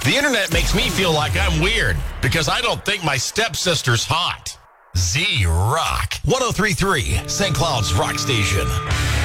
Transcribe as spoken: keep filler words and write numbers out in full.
The internet makes me feel like I'm weird because I don't think my stepsister's hot. Z Rock. one oh three point three, Saint Cloud's Rock Station.